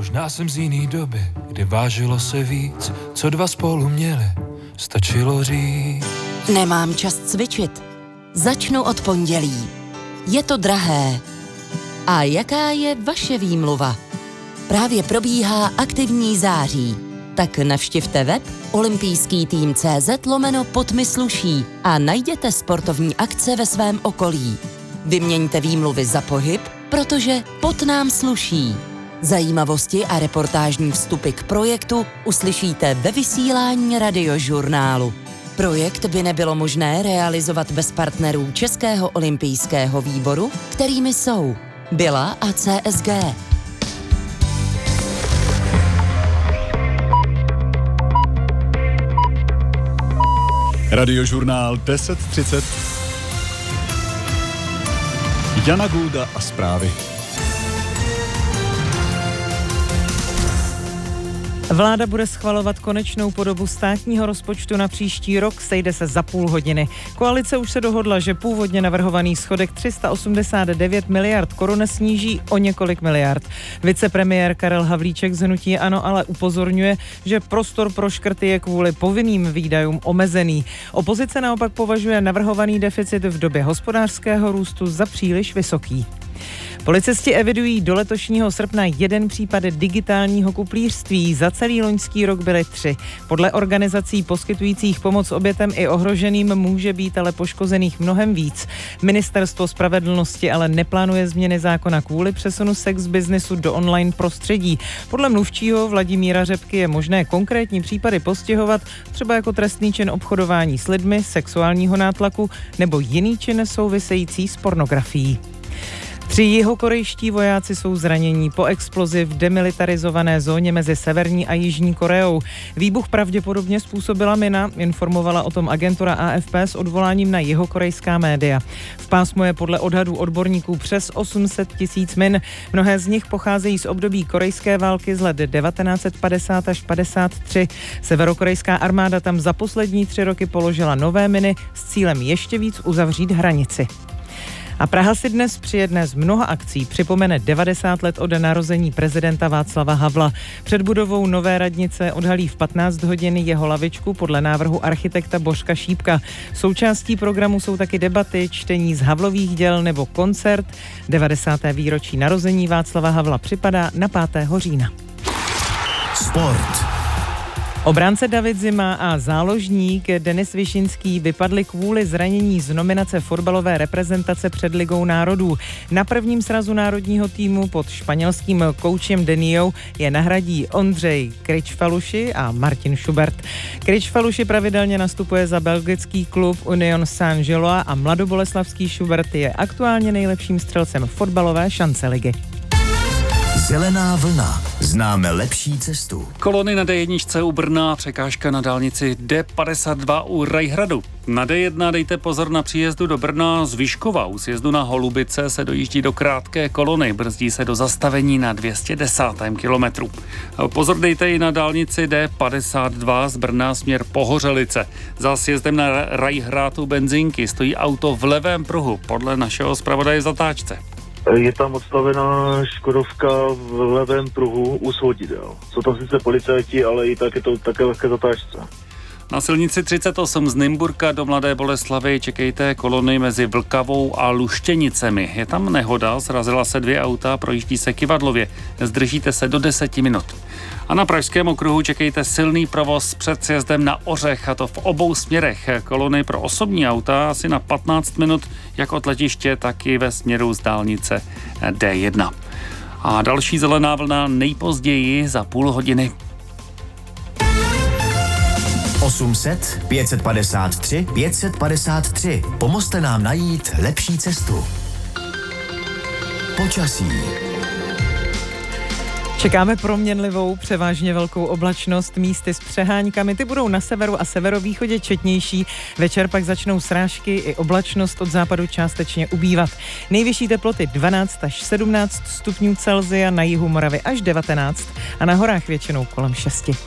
Možná jsem z jiný doby, kdy vážilo se víc, co dva spolu měli, stačilo říct. Nemám čas cvičit. Začnu od pondělí. Je to drahé. A jaká je vaše výmluva? Právě probíhá aktivní září. Tak navštivte web olympijský-tým.cz/pod mi sluší a najděte sportovní akce ve svém okolí. Vyměňte výmluvy za pohyb, protože pot nám sluší. Zajímavosti a reportážní vstupy k projektu uslyšíte ve vysílání Radiožurnálu. Projekt by nebylo možné realizovat bez partnerů Českého olympijského výboru, kterými jsou Bila a CSG. Radiožurnál 10:30. Jana Gulda a zprávy. Vláda bude schvalovat konečnou podobu státního rozpočtu na příští rok, sejde se za půl hodiny. Koalice už se dohodla, že původně navrhovaný schodek 389 miliard korun sníží o několik miliard. Vicepremiér Karel Havlíček z hnutí ANO ale upozorňuje, že prostor pro škrty je kvůli povinným výdajům omezený. Opozice naopak považuje navrhovaný deficit v době hospodářského růstu za příliš vysoký. Policisti evidují do letošního srpna 1 případ digitálního kuplířství. Za celý loňský rok byly 3. Podle organizací poskytujících pomoc obětem i ohroženým může být ale poškozených mnohem víc. Ministerstvo spravedlnosti ale neplánuje změny zákona kvůli přesunu sex businessu do online prostředí. Podle mluvčího Vladimíra Řepky je možné konkrétní případy postihovat třeba jako trestný čin obchodování s lidmi, sexuálního nátlaku nebo jiný čin související s pornografií. 3 jihokorejští vojáci jsou zranění po explozi v demilitarizované zóně mezi Severní a Jižní Koreou. Výbuch pravděpodobně způsobila mina, informovala o tom agentura AFP s odvoláním na jihokorejská média. V pásmu je podle odhadů odborníků přes 800 000 min. Mnohé z nich pocházejí z období korejské války z let 1950 až 53. Severokorejská armáda tam za poslední 3 roky položila nové miny s cílem ještě víc uzavřít hranici. A Praha si dnes při jedné z mnoha akcí připomene 90 let od narození prezidenta Václava Havla. Před budovou nové radnice odhalí v 15 hodin jeho lavičku podle návrhu architekta Božka Šípka. Součástí programu jsou taky debaty, čtení z Havlových děl nebo koncert. 90. výročí narození Václava Havla připadá na 5. října. Sport. Obránce David Zima a záložník Denis Višinský vypadli kvůli zranění z nominace fotbalové reprezentace před Ligou národů. Na prvním srazu národního týmu pod španělským koučem Deniou je nahradí Ondřej Kričfaluši a Martin Schubert. Kričfaluši pravidelně nastupuje za belgický klub Union Saint-Gillois a mladoboleslavský Schubert je aktuálně nejlepším střelcem fotbalové šance ligy. Zelená vlna. Známe lepší cestu. Kolony na D1 u Brna, překážka na dálnici D52 u Rajhradu. Na D1 dejte pozor na příjezdu do Brna z Vyškova. U sjezdu na Holubice se dojíždí do krátké kolony, brzdí se do zastavení na 210. kilometru. Pozor dejte i na dálnici D52 z Brna směr Pohořelice. Za sjezdem na Rajhrad u Benzinky stojí auto v levém pruhu, podle našeho zpravodaje v zatáčce. Je tam odstavená škodovka v levém pruhu u svodidel. Jsou tam sice policajti, ale i tak je to také lehké zatáčce. Na silnici 38 z Nymburka do Mladé Boleslavi čekejte kolony mezi Vlkavou a Luštěnicemi. Je tam nehoda, srazila se 2 auta, projíždí se Kyvadlově. Zdržíte se do 10 minut. A na Pražském okruhu čekejte silný provoz před sjezdem na Ořech, a to v obou směrech. Kolony pro osobní auta asi na 15 minut, jak od letiště, tak i ve směru z dálnice D1. A další zelená vlna nejpozději za půl hodiny. 800 553 553. Pomozte nám najít lepší cestu. Počasí. Čekáme proměnlivou, převážně velkou oblačnost, místy s přeháňkami. Ty budou na severu a severovýchodě četnější. Večer pak začnou srážky i oblačnost od západu částečně ubývat. Nejvyšší teploty 12 až 17 stupňů Celsia, na jihu Moravy až 19 a na horách většinou kolem 6.